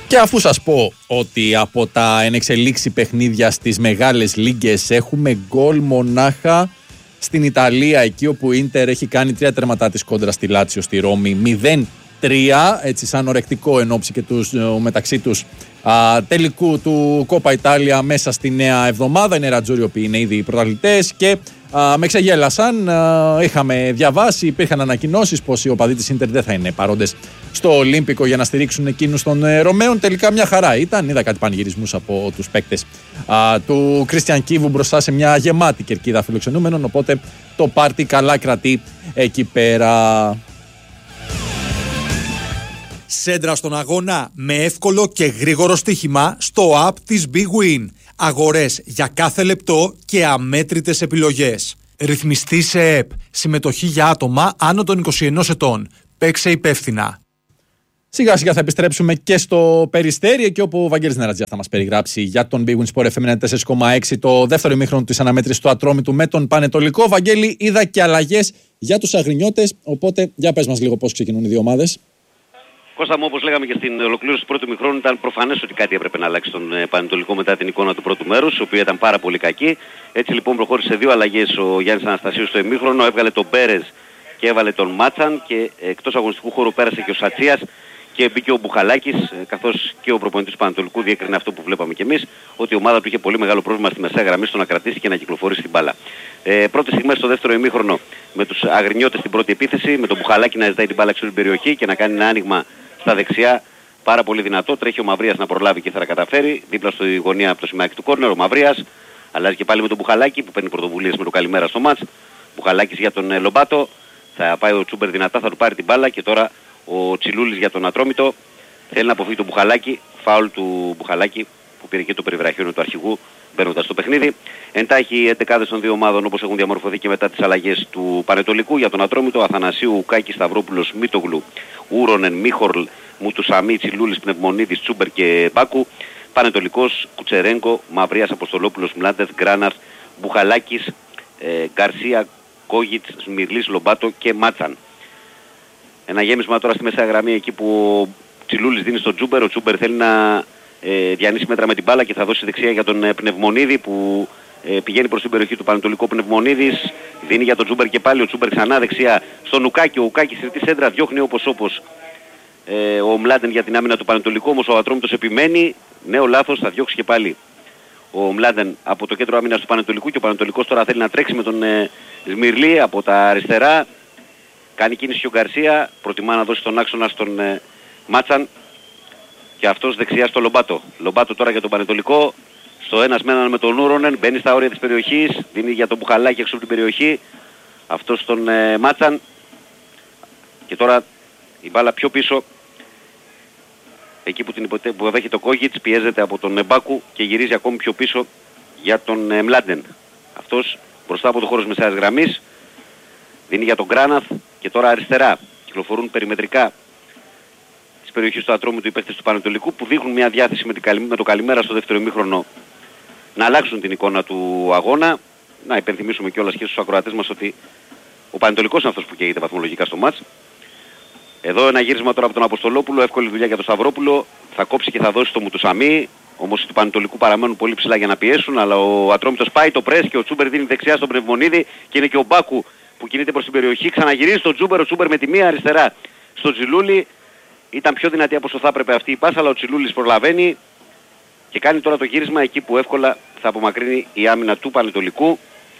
Και αφού σας πω ότι από τα ενεξελίξει παιχνίδια στις μεγάλες λίγκες έχουμε γκολ μονάχα στην Ιταλία, εκεί όπου η Ίντερ έχει κάνει 3 τερματά της κόντρα στη Λάτσιο στη Ρώμη, 0-3, έτσι σαν ορεκτικό ενόψει και μεταξύ τους τελικού του Κόπα Ιτάλια μέσα στη νέα εβδομάδα. Είναι Ρατζούριοι οποίοι είναι ήδη οι πρωταθλητές και με ξεγέλασαν. Είχαμε διαβάσει, υπήρχαν ανακοινώσεις πως οι οπαδοί της Ίντερ δεν θα είναι παρόντες στο Ολύμπικο για να στηρίξουν εκείνους των Ρωμαίων. Τελικά μια χαρά ήταν. Είδα κάτι πανηγυρισμούς από τους παίκτες του Κρίστιαν Κίβου μπροστά σε μια γεμάτη κερκίδα φιλοξενούμενων. Οπότε το πάρτι καλά κρατεί εκεί πέρα. Σέντρα στον αγώνα με εύκολο και γρήγορο στοίχημα στο app της Big Win. Αγορές για κάθε λεπτό και αμέτρητες επιλογές. Ρυθμιστή σε ΕΠ. Συμμετοχή για άτομα άνω των 21 ετών. Παίξε υπεύθυνα. Σιγά σιγά θα επιστρέψουμε και στο Περιστέρι, εκεί όπου ο Βαγγέλης Νερατζιά θα μας περιγράψει για τον Big Win Sport FM 4,6 το δεύτερο ημίχρονο της αναμέτρησης του Ατρόμητου με τον Πανετολικό. Βαγγέλη, είδα και αλλαγές για τους Αγρινιώτες, οπότε για πες μας λίγο πώς ξεκινούν οι δύο ομάδες. Κώστα μου, όπως λέγαμε και στην ολοκλήρωση του πρώτου ημιχρόνου, ήταν προφανές ότι κάτι έπρεπε να αλλάξει στον Πανετολικό μετά την εικόνα του πρώτου μέρους, η οποία ήταν πάρα πολύ κακή. Έτσι λοιπόν προχώρησε σε 2 αλλαγές ο Γιάννης Αναστασίου στο ημίχρονο, έβγαλε τον Πέρες και έβαλε τον Μάτσαν και εκτός αγωνιστικού χώρου πέρασε και ο Σατσίας και μπήκε ο Μπουχαλάκης, καθώς και ο προπονητής του Πανετολικού διέκρινε αυτό που βλέπαμε κι εμείς, ότι η ομάδα του είχε πολύ μεγάλο πρόβλημα στη μεσαία γραμμή στο να κρατήσει και να κυκλοφορήσει την μπάλα. Πρώτες στιγμές στο δεύτερο ημίχρονο με τους Αγρινιώτες στην πρώτη επίθεση, με τον Μπουχαλάκη να ζητάει την μπάλα στην περιοχή και να κάνει ένα άνοιγμα στα δεξιά πάρα πολύ δυνατό. Τρέχει ο Μαυρίας να προλάβει και θα τα καταφέρει. Δίπλα στη γωνία από το σημάκι του κόρνερ ο Μαυρίας αλλάζει και πάλι με τον Μπουχαλάκη που παίρνει πρωτοβουλίες με το καλημέρα στο μάτς. Μπουχαλάκης για τον Λομπάτο. Θα πάει ο Τσούμπερ δυνατά, θα του πάρει την μπάλα και τώρα ο Τσιλούλης για τον Ατρόμητο. Θέλει να αποφύγει τον Μπουχαλάκη. Φάουλ του Μπουχαλάκη που πήρε και το περιβραχιόνιο του αρχηγού μπαίνοντας στο παιχνίδι. Εντάχει οι 11 των δύο ομάδων όπως έχουν διαμορφωθεί και μετά τις αλλαγές του Πανετολικού. Για τον Ατρόμητο, Αθανασίου, Ουκάκη, Σταυρόπουλος, Μίτογλου, Ούρονεν, Μίχορλ, Μουτουσαμί, Τσιλούλης, Πνευμονίδης, Τσούμπερ και Μπάκου. Πανετολικός, Κουτσερέγκο, Μαυρίας, Αποστολόπουλος, Μλάντεθ, Γκράναρ, Μπουχαλάκης, Γκαρσία, Κόγιτς, Σμυρλής, Λομπάτο και Μάτσαν. Ένα γέμισμα τώρα στη μεσαία γραμμή εκεί που ο Τσιλούλης δίνει στον Τσούμπερ. Ο Τσούμπερ θέλει να διανύσει μέτρα με την μπάλα και θα δώσει δεξιά για τον Πνευμονίδη που πηγαίνει προς την περιοχή του Πανετολικού. Πνευμονίδης δίνει για τον Τσούμπερ και πάλι ο Τσούμπερ ξανά δεξιά στον Ουκάκη. Ο Ουκάκης συρτή σέντρα διώχνει όπως ο Μλάντεν για την άμυνα του Πανετολικού, όμως ο Ατρόμητος επιμένει. Νέο λάθος, θα διώξει και πάλι ο Μλάντεν από το κέντρο άμυνας του Πανετολικού και ο Πανετολικός τώρα θέλει να τρέξει με τον Σμυρλή από τα αριστερά. Κάνει κίνηση ο Γκαρσία, προτιμά να δώσει τον άξονα στον Μάτσαν και αυτός δεξιά στο Λομπάτο. Λομπάτο τώρα για τον Πανετολικό, στο ένας με έναν με τον Ούρονεν, μπαίνει στα όρια της περιοχής, δίνει για τον Μπουχαλάκη έξω από την περιοχή, αυτός στον Μάτσαν και τώρα η μπάλα πιο πίσω, εκεί που δέχει το Κόγιτς, πιέζεται από τον Μπάκου και γυρίζει ακόμη πιο πίσω για τον Μλάντεν. Αυτός μπροστά από το χώρο της μεσαίας γραμμής, δίνει για τον Γκράναθ και τώρα αριστερά. Κυκλοφορούν περιμετρικά τις περιοχές του Ατρόμητου οι παίκτες του Πανετολικού που δείχνουν μια διάθεση με το καλημέρα στο δεύτερο ημίχρονο να αλλάξουν την εικόνα του αγώνα. Να υπενθυμίσουμε κιόλας και στους ακροατές μας ότι ο Πανετολικός είναι αυτός που καίγεται βαθμολογικά στο μάτς. Εδώ ένα γύρισμα τώρα από τον Αποστολόπουλο, εύκολη δουλειά για τον Σταυρόπουλο. Θα κόψει και θα δώσει το Μουτουσαμί. Όμως του Πανετολικού παραμένουν πολύ ψηλά για να πιέσουν, αλλά ο Ατρόμητος πάει το πρες και ο Τσούμπερ δίνει δεξιά στον Πνευμονίδη και είναι και ο Μπάκου που κινείται προς την περιοχή. Ξαναγυρίζει στον Τσούμπερ, ο Τσούμπερ με τη μία αριστερά στον Τσιλούλη. Ήταν πιο δυνατή από όσο θα έπρεπε αυτή η πάσα, αλλά ο Τσιλούλης προλαβαίνει και κάνει τώρα το γύρισμα εκεί που εύκολα θα απομακρύνει η άμυνα του Πανετολικού.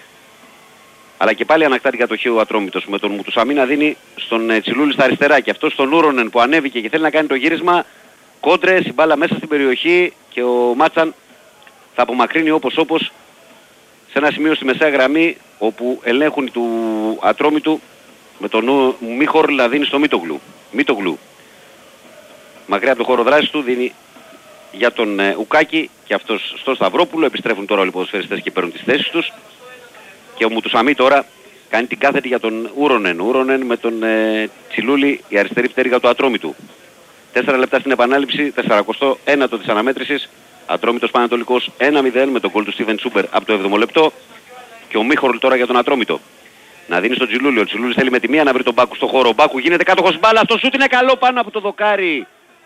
Αλλά και πάλι ανακτά την κατοχή ο Ατρόμητος με τον Μουτουσαμί να δίνει στον Τσιλούλη στα αριστερά και αυτό στον Ούρονεν που ανέβηκε και θέλει να κάνει το γύρισμα. Κόντρες, η μπάλα μέσα στην περιοχή και ο Μάτσαν θα απομακρύνει όπως σε ένα σημείο στη μεσαία γραμμή όπου ελέγχουν του Ατρόμητου με τον Μίχορλ να δίνει στο Μίτογλου. Μακριά από το χώρο δράσης του δίνει για τον Ουκάκη και αυτός στο Σταυρόπουλο. Επιστρέφουν τώρα όλοι οι ποδοσφαιριστές και παίρνουν τις θέσεις τους. Και ο Μουτουσαμί τώρα κάνει την κάθετη για τον Ούρονεν. Ούρονεν με τον Τσιλούλη, η αριστερή πτέρυγα του Ατρόμητου. 4 λεπτά στην επανάληψη, 41ο της αναμέτρησης. Ατρόμητος Πανετολικός 1-0 με τον γκολ του Στίβεν Τσούμπερ από το 7ο λεπτό. Και ο Μίχορλ τώρα για τον Ατρόμητο. Να δίνει στον Τσιλούλη. Ο Τσιλούλης θέλει με τη μία να βρει τον Μπάκου στο χώρο. Ο Μπάκου γίνεται κάτοχος μπάλα. Το σούτ είναι καλό πάνω από το δοκάρι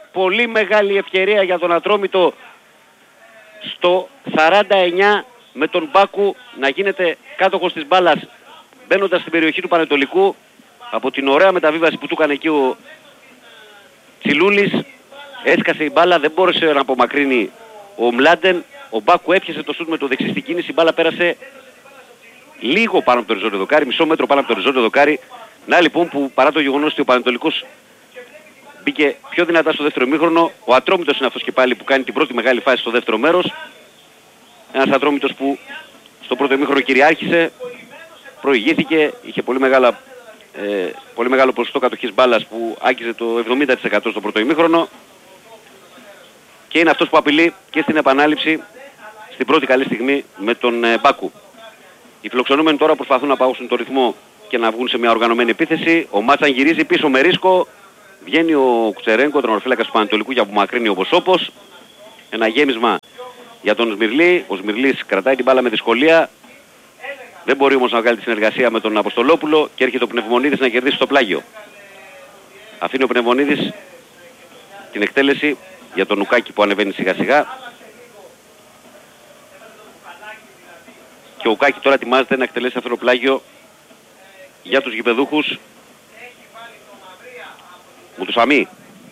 πολύ μεγάλη ευκαιρία για τον Ατρόμητο στο 49 με τον Μπάκου να γίνεται κάτοχος της μπάλας μπαίνοντας στην περιοχή του Πανετολικού. Από την ωραία μεταβίβαση που του έκανε εκεί ο Τσιλούλης, έσκασε η μπάλα, δεν μπόρεσε να απομακρύνει ο Μλάντεν. Ο Μπάκου έπιασε το σούτ με το δεξί στην κίνηση, η μπάλα πέρασε λίγο πάνω από το οριζόντιο δοκάρι, μισό μέτρο πάνω από το οριζόντιο δοκάρι. Να λοιπόν που παρά το γεγονός ότι ο Πανετολικός μπήκε πιο δυνατά στο δεύτερο ημίχρονο, ο Ατρόμητος είναι αυτός και πάλι που κάνει την πρώτη μεγάλη φάση στο δεύτερο μέρος. Ένας Ατρόμητος που στο πρώτο ημίχρονο κυριάρχησε, προηγήθηκε, είχε πολύ μεγάλο ποσοστό κατοχής μπάλας που άγγιζε το 70% στο πρώτο ημίχρονο και είναι αυτός που απειλεί και στην επανάληψη στην πρώτη καλή στιγμή με τον Μπάκου. Οι φιλοξενούμενοι τώρα προσπαθούν να παγώσουν το ρυθμό και να βγουν σε μια οργανωμένη επίθεση. Ο Μάτσαν γυρίζει πίσω με ρίσκο. Βγαίνει ο Κουτσερένκο, τον ορφύλακα του Πανετολικού, για απομακρύνει όπως. Ένα γέμισμα για τον Σμυρλή. Ο Σμυρλής κρατάει την μπάλα με δυσκολία. Δεν μπορεί όμως να βγάλει τη συνεργασία με τον Αποστολόπουλο και έρχεται ο Πνευμονίδης να κερδίσει το πλάγιο. Αφήνει ο Πνευμονίδης την εκτέλεση για τον Ουκάκη που ανεβαίνει σιγά σιγά. Και ο Ουκάκη τώρα ετοιμάζεται να εκτελέσει αυτό το πλάγιο για τους γηπεδούχους. Μουτουσαμί.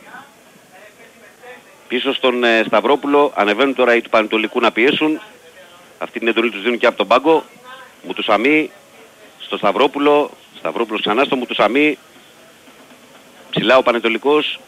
Πίσω στον Σταυρόπουλο, ανεβαίνουν τώρα οι του Πανετολικού να πιέσουν. Αυτή την εντολή τους δίνουν και από τον πάγκο. Μουτουσαμί στο Σταυρόπουλο, Σταυρόπουλος ξανά στο Μουτουσαμί. Ψηλά ο Πανετολικός.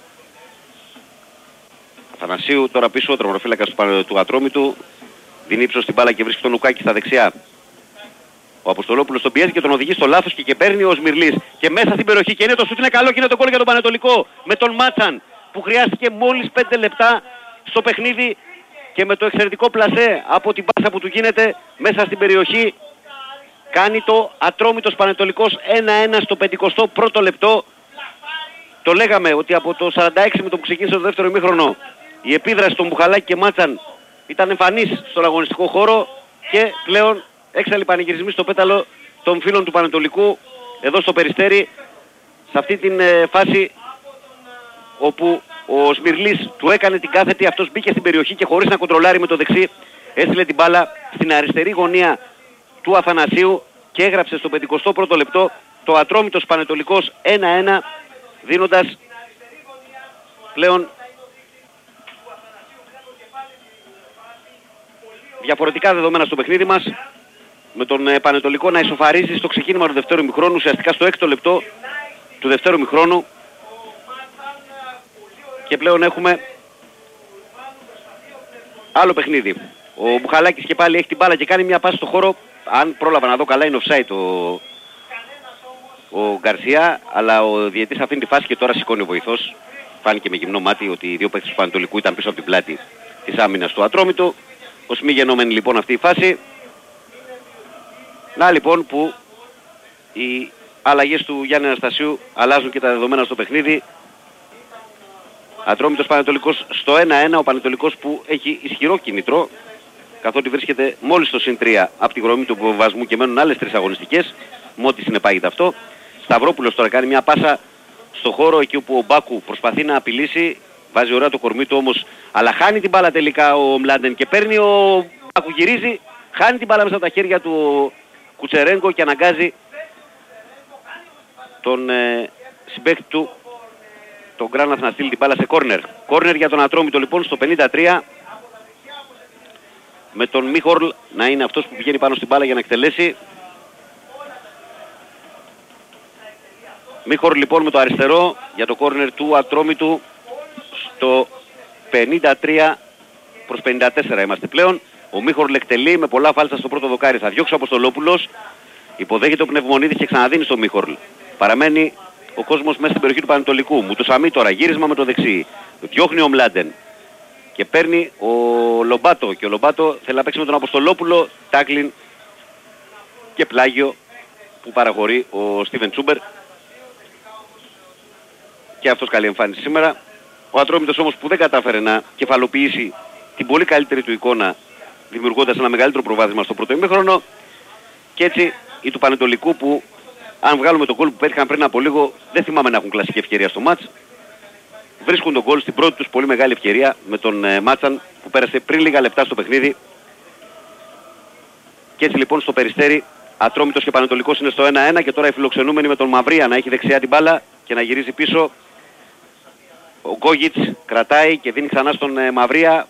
Αθανασίου τώρα πίσω, τρομορφύλακας του Ατρόμητου. Δίνει ύψος στην μπάλα και βρίσκει τον Λουκάκη στα δεξιά. Ο Αποστολόπουλος τον πιέζει και τον οδηγεί στο λάθος και παίρνει ο Σμυρλής. Και μέσα στην περιοχή και είναι το σούτ, είναι καλό και είναι το γκολ για τον Πανετολικό. Με τον Μάτσαν που χρειάστηκε μόλις 5 λεπτά στο παιχνίδι και με το εξαιρετικό πλασέ από την πάσα που του γίνεται μέσα στην περιοχή. Κάνει το Ατρόμητος Πανετολικός 1-1 στο 51ο λεπτό. Το λέγαμε ότι από το 46 με το που ξεκίνησε το δεύτερο ημίχρονο η επίδραση των Μπουχαλάκη και Μάτσαν ήταν εμφανής στον αγωνιστικό χώρο και πλέον έξαλλοι πανηγυρισμοί στο πέταλο των φίλων του Πανετολικού εδώ στο Περιστέρι, σε αυτή την φάση όπου ο Σμυρλής του έκανε την κάθετη, αυτός μπήκε στην περιοχή και χωρίς να κοντρολάρει με το δεξί έστειλε την μπάλα στην αριστερή γωνία του Αθανασίου και έγραψε στο 51ο λεπτό το Ατρόμητος Πανετολικός 1-1, δίνοντας πλέον διαφορετικά δεδομένα στο παιχνίδι μας, με τον Πανετολικό να ισοφαρίζει στο ξεκίνημα του δεύτερου ημιχρόνου, ουσιαστικά στο 6ο λεπτό του δεύτερου ημιχρόνου, και πλέον έχουμε άλλο παιχνίδι. Ο Μπουχαλάκης και πάλι έχει την μπάλα και κάνει μια πάση στο χώρο. Αν πρόλαβα να δω καλά είναι offside ο Γκαρσία, αλλά ο διαιτής αφήνει τη φάση και τώρα σηκώνει ο βοηθός. Φάνηκε με γυμνό μάτι ότι οι δύο παίκτες του Πανετολικού ήταν πίσω από την πλάτη της άμυνας του Ατρόμητου. Ως μη γενόμενη λοιπόν αυτή η φάση. Να λοιπόν που οι αλλαγές του Γιάννη Αναστασίου αλλάζουν και τα δεδομένα στο παιχνίδι. Ατρόμητος Πανετολικός στο 1-1, ο Πανετολικός που έχει ισχυρό κίνητρο, καθότι βρίσκεται μόλις στο συν 3 από τη γραμμή του υποβιβασμού και μένουν άλλες 3 αγωνιστικές, με ό,τι συνεπάγεται αυτό. Σταυρόπουλος τώρα κάνει μια πάσα στο χώρο εκεί όπου ο Μπάκου προσπαθεί να απειλήσει, βάζει ωραία το κορμί του όμως, αλλά χάνει την μπάλα τελικά ο Μλάντεν και παίρνει ο Μπάκου, γυρίζει, χάνει την μπάλα μέσα από τα χέρια του Κουτσερένκο και αναγκάζει τον συμπαίκτη του, τον Γκράναθ, να στείλει την μπάλα σε κόρνερ. Κόρνερ για τον Ατρόμητο λοιπόν στο 53, με τον Μίχορλ να είναι αυτός που πηγαίνει πάνω στην μπάλα για να εκτελέσει. Μίχορλ λοιπόν με το αριστερό για το κόρνερ του Ατρόμητου στο 53 προς 54 είμαστε πλέον. Ο Μίχορλ εκτελεί με πολλά φάλτσα στο πρώτο δοκάρι. Θα διώξει ο Αποστολόπουλος, υποδέχεται ο Πνευμονίδης και ξαναδίνει στο Μίχορλ. Παραμένει ο κόσμος μέσα στην περιοχή του Πανετολικού. Μουτουσαμί τώρα, γύρισμα με το δεξί. Διώχνει ο Μλάντεν και παίρνει ο Λομπάτο. Και ο Λομπάτο θέλει να παίξει με τον Αποστολόπουλο. Τάκλιν και πλάγιο που παραχωρεί ο Στίβεν Τσούμπερ. Και αυτός καλή εμφάνιση σήμερα. Ο Ατρόμητος όμως που δεν κατάφερε να κεφαλοποιήσει την πολύ καλύτερη του εικόνα, δημιουργώντας ένα μεγαλύτερο προβάδισμα στο πρώτο ημίχρονο. Και έτσι οι του Πανετολικού, που αν βγάλουμε το γκολ που πέτυχαν πριν από λίγο, δεν θυμάμαι να έχουν κλασική ευκαιρία στο μάτς. βρίσκουν τον γκολ στην πρώτη τους πολύ μεγάλη ευκαιρία με τον Μάτσαν που πέρασε πριν λίγα λεπτά στο παιχνίδι. Και έτσι λοιπόν στο Περιστέρι Ατρόμητος και Πανετολικός είναι στο 1-1 και τώρα οι φιλοξενούμενοι με τον Μαυρία να έχει δεξιά την μπάλα και να γυρίζει πίσω. Ο Γκόγιτς κρατάει και δίνει ξανά στον Μαυρία.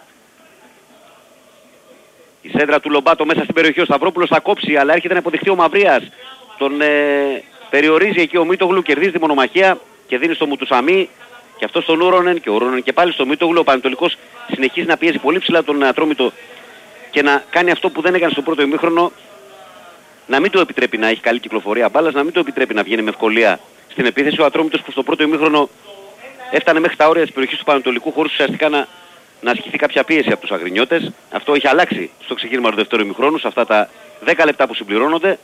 Η σέντρα του Λομπάτο μέσα στην περιοχή, ο Σταυρόπουλος θα κόψει, αλλά έρχεται να υποδειχτεί ο Μαυρίας. Τον περιορίζει εκεί ο Μίτογλου, κερδίζει τη μονομαχία και δίνει στο Μουτουσαμί. Και αυτό στον Ούρονεν και ο Ούρονεν και πάλι στο Μίτογλου. Ο Πανετολικός συνεχίζει να πιέζει πολύ ψηλά τον Ατρόμητο και να κάνει αυτό που δεν έκανε στο πρώτο ημίχρονο. Να μην του επιτρέπει να έχει καλή κυκλοφορία μπάλας, να μην του επιτρέπει να βγαίνει με ευκολία στην επίθεση. Ο Ατρόμητος που στο πρώτο ημίχρονο έφτανε μέχρι τα όρια της περιοχής του Πανετολικού χωρίς ουσιαστικά να ασκηθεί κάποια πίεση από τους αγρινιώτες. Αυτό έχει αλλάξει στο ξεκίνημα του δεύτερου ημιχρόνου, σε αυτά τα 10 λεπτά που συμπληρώνονται.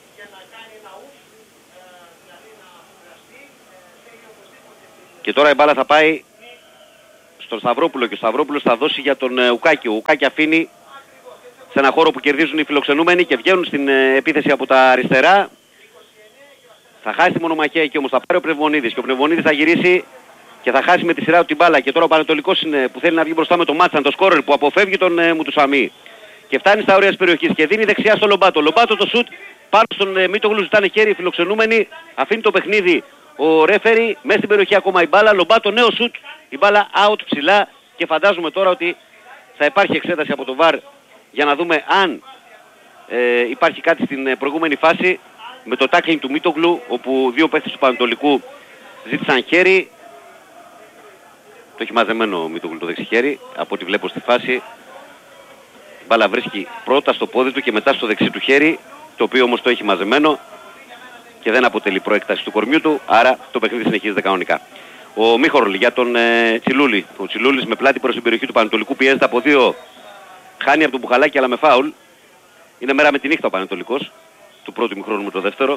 Και τώρα η μπάλα θα πάει στον Σταυρόπουλο και ο Σταυρόπουλος θα δώσει για τον Ουκάκη. Ο Ουκάκη αφήνει σε ένα χώρο που κερδίζουν οι φιλοξενούμενοι και βγαίνουν στην επίθεση από τα αριστερά. Θα χάσει τη μονομαχία εκεί όμως, θα πάρει ο Πνευμονίδης και ο Πνευμονίδης θα γυρίσει και θα χάσει με τη σειρά του την μπάλα. Και τώρα ο Πανετολικός είναι που θέλει να βγει μπροστά με τον Μάτσαν, το σκόρερ που αποφεύγει τον Μουτουσαμί. Και φτάνει στα όρια της περιοχής και δίνει δεξιά στο Λομπάτο. Λομπάτο το σουτ πάνω στον Μίτογλου, ζητάνε χέρι οι φιλοξενούμενοι. Αφήνει το παιχνίδι ο ρέφερι, μέσα στην περιοχή ακόμα η μπάλα. Λομπάτο νέο σουτ, η μπάλα out ψηλά και φαντάζομαι τώρα ότι θα υπάρχει εξέταση από το VAR για να δούμε αν υπάρχει κάτι στην προηγούμενη φάση με το tackling του Μίτογλου, όπου δύο παίχτες του Πανετολικού ζήτησαν χέρι. Το έχει μαζεμένο ο Μίτογλου το δεξιχέρι, από ό,τι βλέπω στη φάση. Η μπάλα βρίσκει πρώτα στο πόδι του και μετά στο δεξί του χέρι, το οποίο όμως το έχει μαζεμένο και δεν αποτελεί προέκταση του κορμιού του, άρα το παιχνίδι συνεχίζεται κανονικά. Ο Μίχορλ για τον Τσιλούλη. Ο Τσιλούλης με πλάτη προς την περιοχή του Πανετολικού πιέζεται από δύο. Χάνει από τον Μπουχαλάκη αλλά με φάουλ. Είναι μέρα με τη νύχτα ο Πανετολικός, του πρώτου ημιχρόνου με το δεύτερο.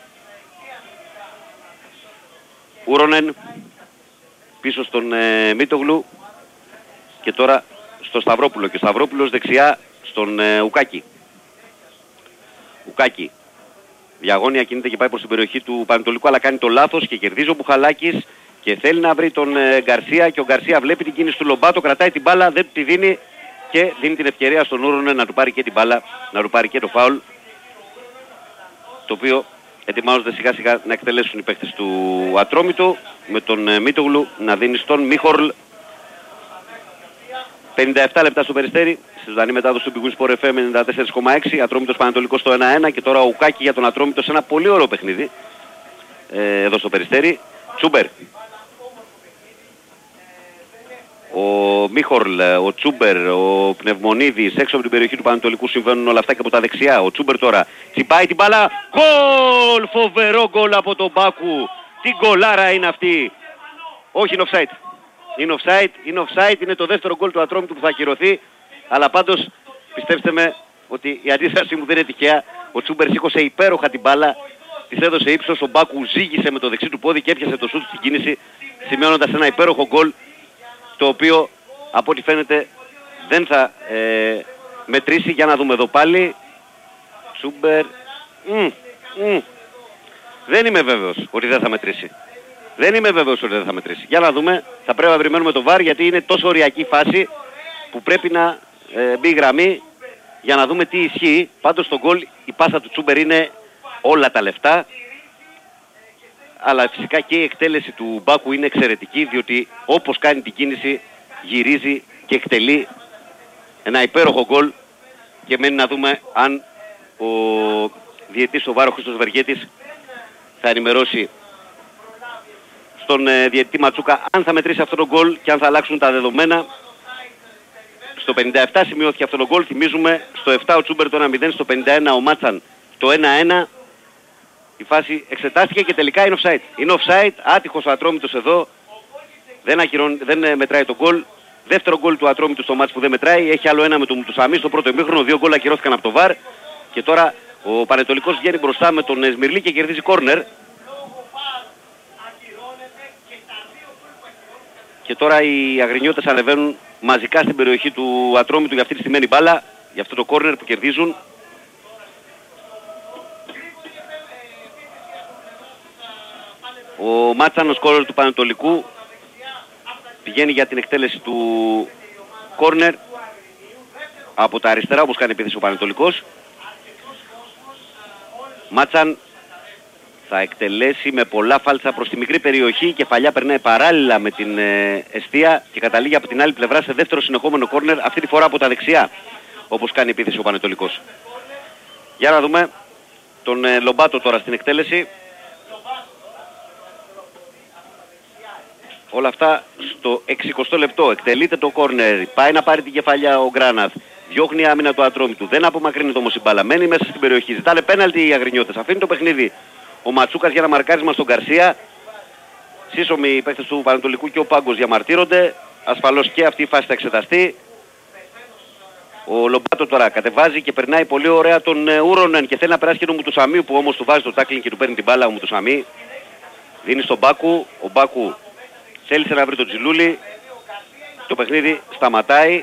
Ούρονεν πίσω στον Μίτογλου και τώρα στο Σταυρόπουλο και ο Σταυρόπουλος δεξιά στον Ουκάκη. Ουκάκη διαγώνια κινείται και πάει προς την περιοχή του Πανετολικού, αλλά κάνει το λάθος και κερδίζει ο Μπουχαλάκης και θέλει να βρει τον Γκαρσία και ο Γκαρσία βλέπει την κίνηση του Λομπάτο, κρατάει την μπάλα, δεν του τη δίνει και δίνει την ευκαιρία στον Ούρονεν να του πάρει και την μπάλα, να του πάρει και το φάουλ, το οποίο ετοιμάζονται σιγά σιγά να εκτελέσουν οι παίκτες του Ατρόμητου, με τον Μίτογλου να δίνει στον Μίχορλ. 57 λεπτά στο Περιστέρι, στη ζωντανή μετάδοση του Big Win Sport FM 94,6, Ατρόμητος Πανετολικός στο 1-1 και τώρα ο Ουκάκη για τον Ατρόμητο σε ένα πολύ ωραίο παιχνίδι εδώ στο Περιστέρι. Τσούμπερ. Ο Μίχορλ, ο Τσούμπερ, ο Πνευμονίδης έξω από την περιοχή του Πανετολικού, συμβαίνουν όλα αυτά και από τα δεξιά. Ο Τσούμπερ τώρα τσιπάει την μπάλα, γκολ! Φοβερό γκολ από τον Μπάκου. Τι γκολάρα είναι αυτή. Όχι, είναι offside. Είναι offside, είναι το δεύτερο γκολ του Ατρόμητου που θα ακυρωθεί. Αλλά πάντως πιστέψτε με ότι η αντίστασή μου δεν είναι τυχαία. Ο Τσούμπερ σήκωσε υπέροχα την μπάλα, της έδωσε ύψος, ο Μπάκου ζήγησε με το δεξί του πόδι και έπιασε το σούτ στην κίνηση, σημειώνοντας ένα υπέροχο γκολ, το οποίο από ό,τι φαίνεται δεν θα μετρήσει. Για να δούμε εδώ πάλι. Τσούμπερ. Δεν είμαι βέβαιος ότι δεν θα μετρήσει. Για να δούμε. Θα πρέπει να περιμένουμε το VAR γιατί είναι τόσο οριακή φάση που πρέπει να μπει η γραμμή για να δούμε τι ισχύει. Πάντως στο γκολ η πάσα του Τσούμπερ είναι όλα τα λεφτά. Αλλά φυσικά και η εκτέλεση του Μπάκου είναι εξαιρετική, διότι όπως κάνει την κίνηση γυρίζει και εκτελεί ένα υπέροχο γκολ και μένει να δούμε αν ο διαιτητής ο VAR, ο Χρήστος Βεργέτης, θα ενημερώσει στον διαιτητή Ματσούκα αν θα μετρήσει αυτό το γκολ και αν θα αλλάξουν τα δεδομένα. Στο 57 σημειώθηκε αυτό το γκολ, θυμίζουμε, στο 7 ο Τσούμπερ το 1-0, στο 51 ο Μάτσαν το 1-1. Η φάση εξετάστηκε και τελικά είναι offside. Είναι offside, άτυχος ο Ατρόμητος εδώ, δεν μετράει το γκολ. Δεύτερο γκολ του Ατρόμητου στο μάτς που δεν μετράει, έχει άλλο ένα με τον Μουτουσαμί στο πρώτο ημίχρονο, δύο γκολ ακυρώθηκαν από το VAR και τώρα ο Πανετολικός βγαίνει μπροστά με τον Σμυρλή και κερδίζει κόρνερ. Και τώρα οι αγρινιώτες ανεβαίνουν μαζικά στην περιοχή του Ατρόμητου για αυτή τη στημένη μπάλα, για αυτό το κόρνερ που κερδίζουν. Ο Μάτσαν, ο σκόρερ του Πανετολικού, πηγαίνει για την εκτέλεση του κόρνερ από τα αριστερά, όπως κάνει επίθεση ο Πανετολικός. Μάτσαν θα εκτελέσει με πολλά φάλτσα προς τη μικρή περιοχή. Η κεφαλιά περνάει παράλληλα με την εστία και καταλήγει από την άλλη πλευρά σε δεύτερο συνεχόμενο κόρνερ, αυτή τη φορά από τα δεξιά, όπως κάνει επίθεση ο Πανετολικός. Για να δούμε τον Λομπάτο τώρα στην εκτέλεση. Όλα αυτά στο 60 λεπτό. Εκτελείται το κόρνερ, πάει να πάρει την κεφαλιά ο Γκράναθ. Διώχνει άμυνα του Ατρόμητου, δεν απομακρύνεται όμως η μπάλα. Μένει μέσα στην περιοχή, ζητάνε πέναλτι οι αγρινιώτες. Αφήνει το παιχνίδι ο Ματσούκας για ένα μαρκάρισμα στον Γκαρσία. Σύσσωμοι οι παίκτες του Πανετολικού και ο Πάγκος διαμαρτύρονται. Ασφαλώς και αυτή η φάση θα εξεταστεί. Ο Λομπάτο τώρα κατεβάζει και περνάει πολύ ωραία τον Ούρονεν και θέλει να περάσει και τον Μουτουσαμί, που όμως του βάζει το τάκλινγκ και του παίρνει την μπάλα ο Μουτουσαμί. Δίνει στον Μπάκου. Ο Μπάκου θέλησε να βρει τον Τζιλούλη. Το παιχνίδι σταματάει.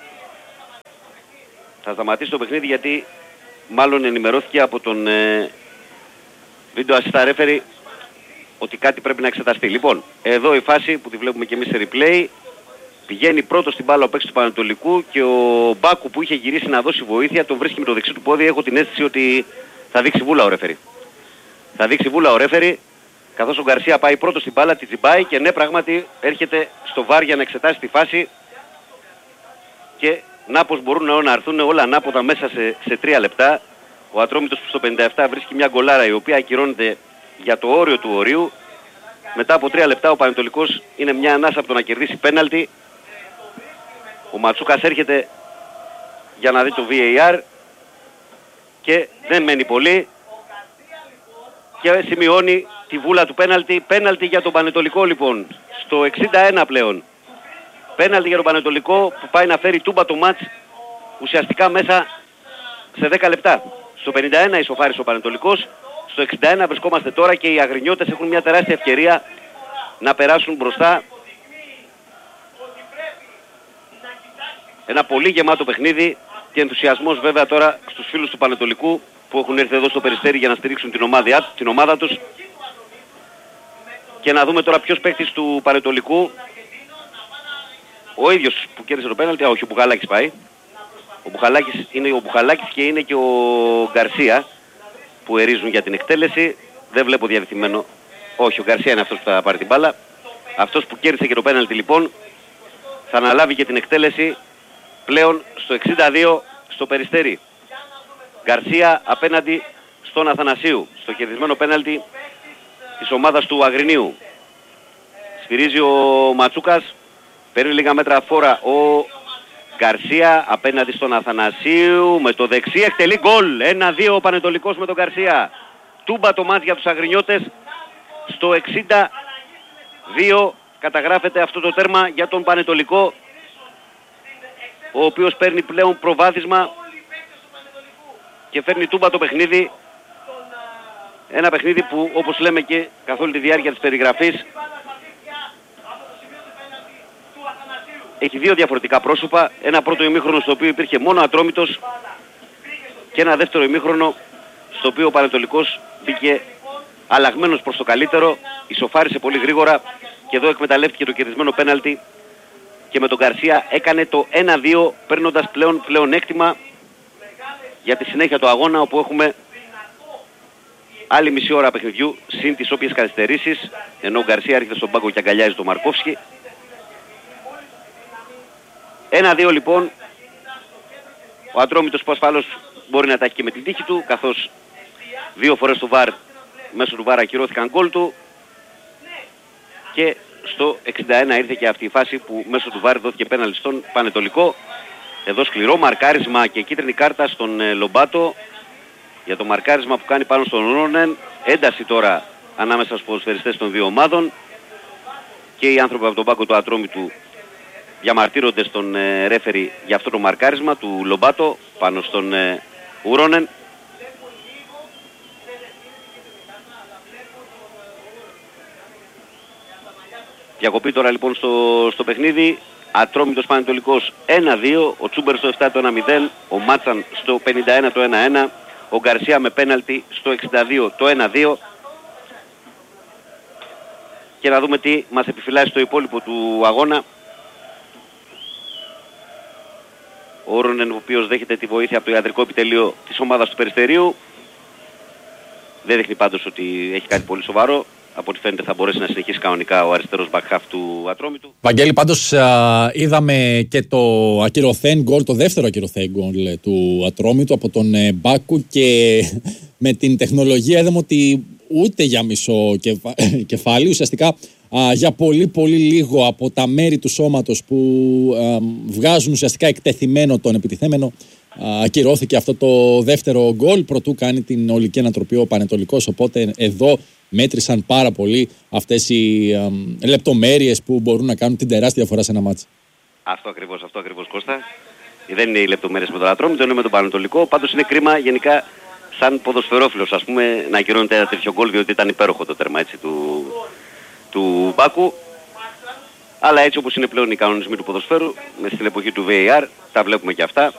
Θα σταματήσει το παιχνίδι γιατί μάλλον ενημερώθηκε από τον βίντεο assistant referee ότι κάτι πρέπει να εξεταστεί. Λοιπόν, εδώ η φάση που τη βλέπουμε και εμείς σε replay. Πηγαίνει πρώτο στην μπάλα ο παίκτης του Πανετολικού και ο Μπάκου που είχε γυρίσει να δώσει βοήθεια τον βρίσκει με το δεξί του πόδι. Έχω την αίσθηση ότι θα δείξει βούλα ο referee. Θα δείξει βούλα ο referee, καθώς ο Γκαρσία πάει πρώτο στην μπάλα, τη τσιμπάει και ναι, πράγματι έρχεται στο βάρ για να εξετάσει τη φάση και να πως μπορούν να έρθουν όλα ανάποδα μέσα σε 3 λεπτά. Ο Ατρόμητος που στο 57 βρίσκει μια γκολάρα η οποία ακυρώνεται για το όριο του ορίου. Μετά από 3 λεπτά ο Πανετολικός είναι μια ανάσα από το να κερδίσει πέναλτι. Ο Ματσούκας έρχεται για να δει το VAR και δεν μένει πολύ και σημειώνει τη βούλα του πέναλτι. Πέναλτι για τον Πανετολικό λοιπόν στο 61 πλέον. Πέναλτι για τον Πανετολικό που πάει να φέρει τούμπα το μάτς ουσιαστικά μέσα σε 10 λεπτά. Στο 51 ισοφάρισε ο Πανετολικός, στο 61 βρισκόμαστε τώρα και οι αγρινιώτες έχουν μια τεράστια ευκαιρία να περάσουν μπροστά. Ένα πολύ γεμάτο παιχνίδι και ενθουσιασμός βέβαια τώρα στους φίλους του Πανετολικού που έχουν έρθει εδώ στο Περιστέρι για να στηρίξουν την ομάδα τους. Και να δούμε τώρα ποιος παίκτης του Πανετολικού, ο ίδιος που κέρδισε το πέναλτι, όχι ο Μπουχαλάκης πάει. Ο Μπουχαλάκης είναι ο Μπουχαλάκης και είναι και ο Γκαρσία που ερίζουν για την εκτέλεση. Δεν βλέπω διαδεθειμένο. Όχι, ο Γκαρσία είναι αυτός που θα πάρει την μπάλα. Αυτός που κέρδισε και το πέναλτι λοιπόν θα αναλάβει και την εκτέλεση πλέον στο 62 στο Περιστέρι. Γκαρσία απέναντι στον Αθανασίου, στο κερδισμένο πέναλτι της ομάδας του Αγρινίου. Σφυρίζει ο Ματσούκας, παίρνει λίγα μέτρα φόρα ο Γκαρσία απέναντι στον Αθανασίου, με το δεξί εκτελεί γκολ. 1-2 ο Πανετολικός με τον Γκαρσία. Τούμπα το μάτς για τους αγρινιώτες. Στο 62 καταγράφεται αυτό το τέρμα για τον Πανετολικό, ο οποίος παίρνει πλέον προβάδισμα και φέρνει τούμπα το παιχνίδι. Ένα παιχνίδι που, όπως λέμε και καθ' όλη τη διάρκεια της περιγραφής, έχει δύο διαφορετικά πρόσωπα. Ένα πρώτο ημίχρονο στο οποίο υπήρχε μόνο Ατρόμητος και ένα δεύτερο ημίχρονο στο οποίο ο Πανετολικός μπήκε αλλαγμένος προς το καλύτερο, ισοφάρισε πολύ γρήγορα και εδώ εκμεταλλεύτηκε το κερδισμένο πέναλτι και με τον Γκαρσία έκανε το 1-2, παίρνοντας πλέον έκτημα για τη συνέχεια του αγώνα, όπου έχουμε άλλη μισή ώρα παιχνιδιού συν τις όποιες καθυστερήσεις, ενώ ο Γκαρσία έρχεται στον πάγκο και αγκαλιάζει τον Μαρκόφσκι. 1-2 λοιπόν. Ο Ατρόμητος που ασφαλώς μπορεί να τα έχει και με την τύχη του, καθώς δύο φορές το VAR, μέσω του VAR ακυρώθηκαν γκολ του, και στο 61 ήρθε και αυτή η φάση που μέσω του VAR δόθηκε πέναλτι στον Πανετολικό. Εδώ σκληρό μαρκάρισμα και κίτρινη κάρτα στον Λομπάτο για το μαρκάρισμα που κάνει πάνω στον Ρόνεν. Ένταση τώρα ανάμεσα στους ποδοσφαιριστές των δύο ομάδων και οι άνθρωποι από τον πάγκο του Ατρόμητου διαμαρτύρονται στον ρέφερι για αυτό το μαρκάρισμα του Λομπάτο πάνω στον Ουρόνεν. Διακοπή τώρα λοιπόν στο παιχνίδι. Ατρόμητος Πανετολικός 1-2, ο Τσούμπερ στο 7 το 1-0, ο Μάτσαν στο 51 το 1-1, ο Γκαρσία με πέναλτι στο 62 το 1-2. Και να δούμε τι μας επιφυλάσσει στο υπόλοιπο του αγώνα Ο Ρόνεν, ο οποίος δέχεται τη βοήθεια από το ιατρικό επιτελείο της ομάδας του Περιστερίου. Δεν δείχνει πάντως ότι έχει κάτι πολύ σοβαρό. Από ό,τι φαίνεται θα μπορέσει να συνεχίσει κανονικά ο αριστερός back half του Ατρόμητου. Βαγγέλη, πάντως είδαμε και το ακυρωθέν γκολ, το δεύτερο ακυρωθέν γκολ του Ατρόμητου από τον Μπάκου, και με την τεχνολογία είδαμε ότι ούτε για μισό κεφάλι, ουσιαστικά για πολύ πολύ λίγο από τα μέρη του σώματος που βγάζουν ουσιαστικά εκτεθειμένο τον επιτιθέμενο, ακυρώθηκε αυτό το δεύτερο γκολ προτού κάνει την ολική ανατροπή ο Πανετολικός. Οπότε εδώ μέτρησαν πάρα πολύ αυτές οι λεπτομέρειες που μπορούν να κάνουν την τεράστια διαφορά σε ένα μάτς. Αυτό ακριβώς Κώστα. Δεν είναι οι λεπτομέρειες με τον Ατρόμητο, είναι με τον Πανετολικό. Πάντως είναι κρίμα γενικά σαν ποδοσφαιρόφιλος, ας πούμε, να ακυρώνεται ένα τέτοιο γκολ, διότι ήταν υπέροχο το τέρμα έτσι του Μπάκου. Αλλά έτσι όπως είναι πλέον οι κανονισμοί του ποδοσφαίρου, στην εποχή του VAR, τα βλέπουμε και αυτά.